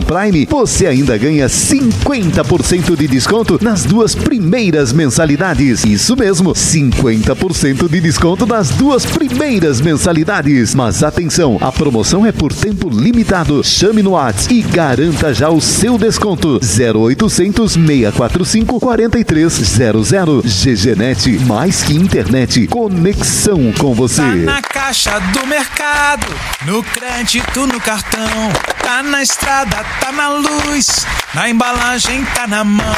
Prime, você ainda ganha 50% de desconto nas 2 primeiras mensalidades. Isso mesmo, 50% de desconto nas 2 primeiras mensalidades. Mas atenção, a promoção é por tempo limitado. Chame no WhatsApp e garanta já o seu desconto. 0800 645 4300. GGNet, mais que internet, conexão com você. Tá na caixa do mercado, no crédito, no cartão, tá na estrada, tá na luz, na embalagem, tá na mão.